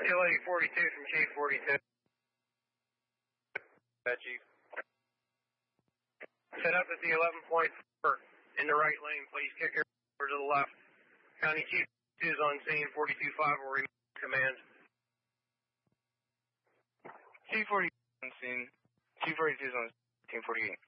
LA 42 from Chief 42. Chief. Set up at the 11.4 in the right lane. Please kick over to the left. County Chief is on scene. 42-5 will remain command. Chief 42 on scene. Chief 42 is on scene. 48.